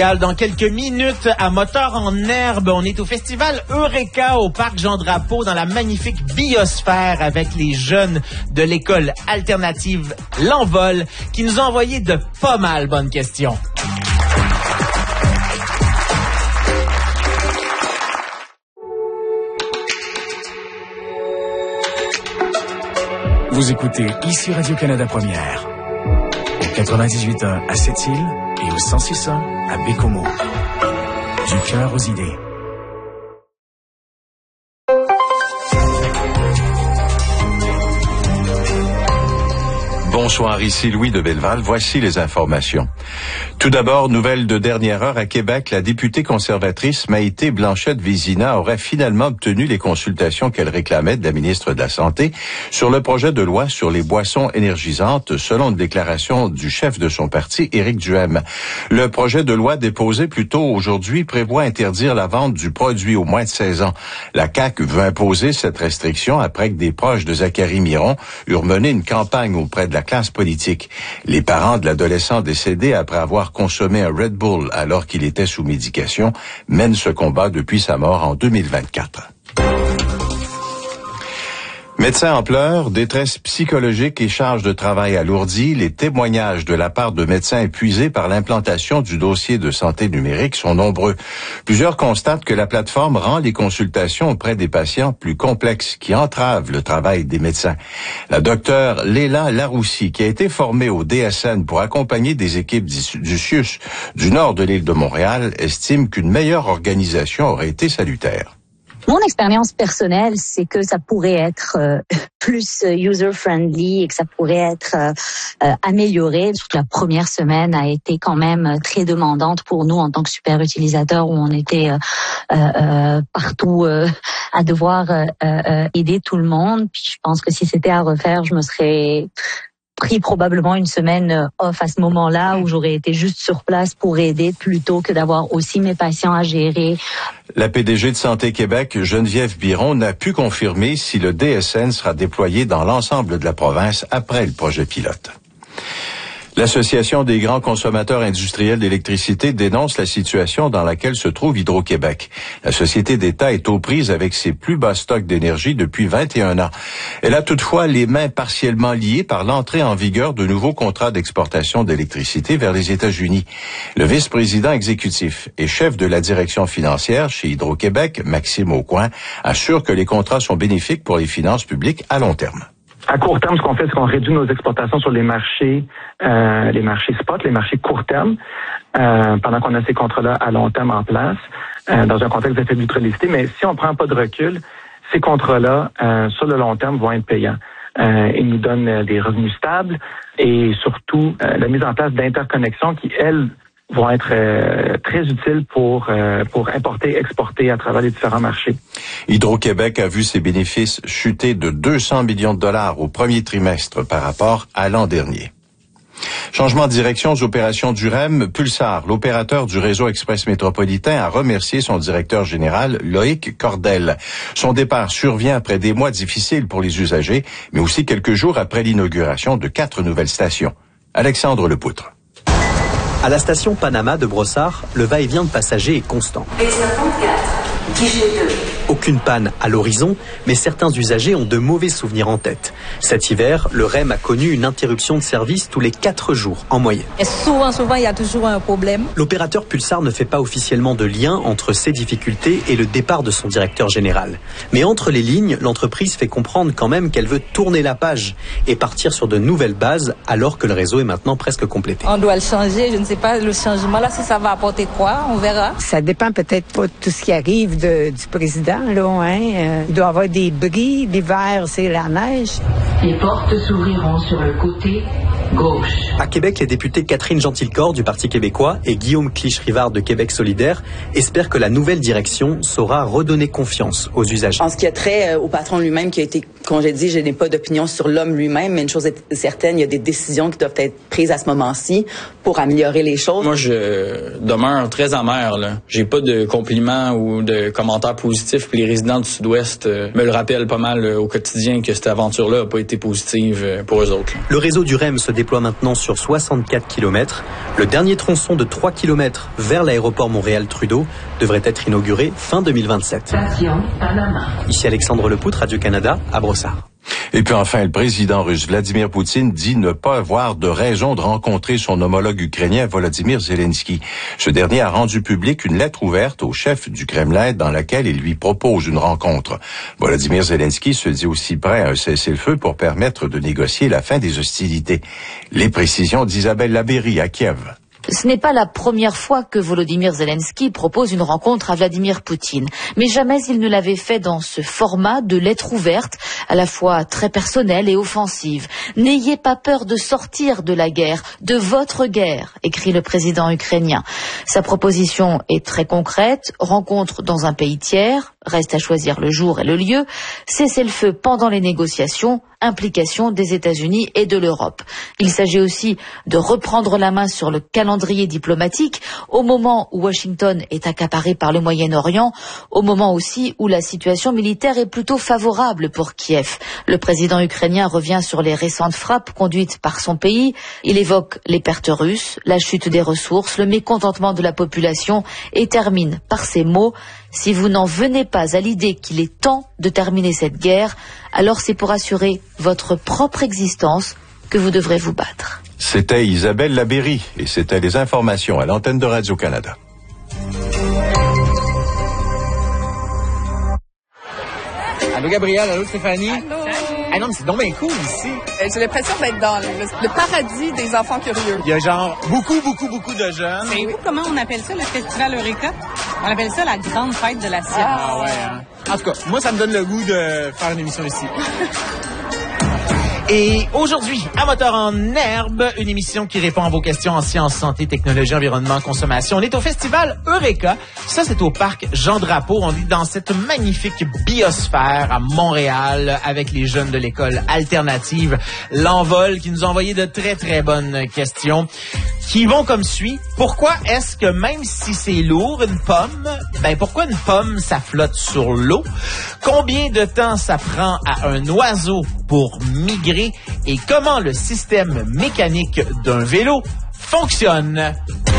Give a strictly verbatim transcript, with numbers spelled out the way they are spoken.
Dans quelques minutes, à Moteur en Herbe, on est au festival Eureka au Parc Jean-Drapeau dans la magnifique biosphère avec les jeunes de l'école alternative L'Envol qui nous ont envoyé de pas mal bonnes questions. Vous écoutez ici Radio-Canada Première, au quatre-vingt-dix-huit ans à Sept-Îles et au cent six ans à Bécomo. Du cœur aux idées. Bonsoir, ici Louis de Belleval. Voici les informations. Tout d'abord, nouvelle de dernière heure à Québec, la députée conservatrice Maïté Blanchette-Vizina aurait finalement obtenu les consultations qu'elle réclamait de la ministre de la Santé sur le projet de loi sur les boissons énergisantes, selon une déclaration du chef de son parti, Éric Duhem. Le projet de loi déposé plus tôt aujourd'hui prévoit interdire la vente du produit aux moins de seize ans. La C A Q veut imposer cette restriction après que des proches de Zachary Miron eurent mené une campagne auprès de la classe politique. Les parents de l'adolescent décédé après avoir consommé un Red Bull alors qu'il était sous médication mènent ce combat depuis sa mort en deux mille vingt-quatre. Médecins en pleurs, détresse psychologique et charge de travail alourdie, les témoignages de la part de médecins épuisés par l'implantation du dossier de santé numérique sont nombreux. Plusieurs constatent que la plateforme rend les consultations auprès des patients plus complexes, qui entravent le travail des médecins. La docteure Léla Laroussi, qui a été formée au D S N pour accompagner des équipes du C I U S du nord de l'île de Montréal, estime qu'une meilleure organisation aurait été salutaire. Mon expérience personnelle, c'est que ça pourrait être euh, plus user-friendly et que ça pourrait être euh, euh, amélioré. Surtout la première semaine a été quand même très demandante pour nous en tant que super utilisateurs où on était euh, euh, partout euh, à devoir euh, euh, aider tout le monde. Puis je pense que si c'était à refaire, je me serais pris probablement une semaine off à ce moment-là où j'aurais été juste sur place pour aider plutôt que d'avoir aussi mes patients à gérer. La P D G de Santé Québec, Geneviève Biron, n'a pu confirmer si le D S N sera déployé dans l'ensemble de la province après le projet pilote. L'Association des grands consommateurs industriels d'électricité dénonce la situation dans laquelle se trouve Hydro-Québec. La société d'État est aux prises avec ses plus bas stocks d'énergie depuis vingt et un ans. Elle a toutefois les mains partiellement liées par l'entrée en vigueur de nouveaux contrats d'exportation d'électricité vers les États-Unis. Le vice-président exécutif et chef de la direction financière chez Hydro-Québec, Maxime Aucoin, assure que les contrats sont bénéfiques pour les finances publiques à long terme. À court terme, ce qu'on fait, c'est qu'on réduit nos exportations sur les marchés, euh, les marchés spot, les marchés court terme, euh, pendant qu'on a ces contrats-là à long terme en place, euh, dans un contexte de faible neutralité. Mais si on prend pas de recul, ces contrats-là, euh, sur le long terme, vont être payants. Euh, ils nous donnent des revenus stables et surtout euh, la mise en place d'interconnexions qui, elles, vont être euh, très utiles pour euh, pour importer, exporter à travers les différents marchés. Hydro-Québec a vu ses bénéfices chuter de deux cents millions de dollars au premier trimestre par rapport à l'an dernier. Changement de direction aux opérations du R E M, Pulsar, l'opérateur du réseau express métropolitain, a remercié son directeur général, Loïc Cordel. Son départ survient après des mois difficiles pour les usagers, mais aussi quelques jours après l'inauguration de quatre nouvelles stations. Alexandre Lepoutre. À la station Panama de Brossard, le va-et-vient de passagers est constant. B cinquante-quatre, guichet deux. Aucune panne à l'horizon, mais certains usagers ont de mauvais souvenirs en tête. Cet hiver, le R E M a connu une interruption de service tous les quatre jours en moyenne. Et souvent, souvent, il y a toujours un problème. L'opérateur Pulsar ne fait pas officiellement de lien entre ces difficultés et le départ de son directeur général. Mais entre les lignes, l'entreprise fait comprendre quand même qu'elle veut tourner la page et partir sur de nouvelles bases alors que le réseau est maintenant presque complété. On doit le changer, je ne sais pas, le changement là, si ça va apporter quoi, on verra. Ça dépend peut-être pas de tout ce qui arrive de, du président. Là, hein? euh, il doit y avoir des bris. L'hiver, c'est la neige. Les portes s'ouvriront sur le côté gauche. À Québec, les députés Catherine Gentilcorps du Parti québécois et Guillaume Clich-Rivard de Québec solidaire espèrent que la nouvelle direction saura redonner confiance aux usagers. En ce qui a trait euh, au patron lui-même qui a été congédié, je n'ai pas d'opinion sur l'homme lui-même, mais une chose est certaine, il y a des décisions qui doivent être prises à ce moment-ci pour améliorer les choses. Moi, je demeure très amer, là. J'ai pas de compliments ou de commentaires positifs, puis les résidents du Sud-Ouest euh, me le rappellent pas mal euh, au quotidien que cette aventure-là n'a pas été positive euh, pour eux autres. Là. Le réseau du R E M se déploie maintenant sur soixante-quatre kilomètres. Le dernier tronçon de trois kilomètres vers l'aéroport Montréal-Trudeau devrait être inauguré fin deux mille vingt-sept. Station Panama. Ici Alexandre Lepoutre, Radio-Canada, à Brossard. Et puis enfin, le président russe Vladimir Poutine dit ne pas avoir de raison de rencontrer son homologue ukrainien Volodymyr Zelensky. Ce dernier a rendu public une lettre ouverte au chef du Kremlin dans laquelle il lui propose une rencontre. Volodymyr Zelensky se dit aussi prêt à un cessez-le-feu pour permettre de négocier la fin des hostilités. Les précisions d'Isabelle Labéry à Kiev. Ce n'est pas la première fois que Volodymyr Zelensky propose une rencontre à Vladimir Poutine, mais jamais il ne l'avait fait dans ce format de lettre ouverte, à la fois très personnelle et offensive. « N'ayez pas peur de sortir de la guerre, de votre guerre », écrit le président ukrainien. Sa proposition est très concrète, rencontre dans un pays tiers, reste à choisir le jour et le lieu, cessez-le-feu pendant les négociations, implication des États-Unis et de l'Europe. Il s'agit aussi de reprendre la main sur le calendrier diplomatique au moment où Washington est accaparé par le Moyen-Orient, au moment aussi où la situation militaire est plutôt favorable pour Kiev. Le président ukrainien revient sur les récentes frappes conduites par son pays. Il évoque les pertes russes, la chute des ressources, le mécontentement de la population et termine par ces mots: « Si vous n'en venez pas à l'idée qu'il est temps de terminer cette guerre, alors c'est pour assurer votre propre existence que vous devrez vous battre. » C'était Isabelle Labéry et c'était les informations à l'antenne de Radio-Canada. Allô Gabriel, allô Stéphanie. Allô. Ah non, mais c'est donc bien cool ici. J'ai l'impression d'être dans le, le paradis des enfants curieux. Il y a genre beaucoup, beaucoup, beaucoup de jeunes. Mais oui, comment on appelle ça, le festival Eureka? On appelle ça la grande fête de la science. Ah ouais, hein? En tout cas, moi, ça me donne le goût de faire une émission ici. Et aujourd'hui, à Moteur en herbe, une émission qui répond à vos questions en sciences, santé, technologie, environnement, consommation. On est au festival Eureka. Ça, c'est au parc Jean-Drapeau. On est dans cette magnifique biosphère à Montréal avec les jeunes de l'école alternative L'Envol qui nous ont envoyé de très, très bonnes questions qui vont comme suit. Pourquoi est-ce que même si c'est lourd, une pomme, ben pourquoi une pomme, ça flotte sur l'eau? Combien de temps ça prend à un oiseau pour migrer? Et comment le système mécanique d'un vélo fonctionne?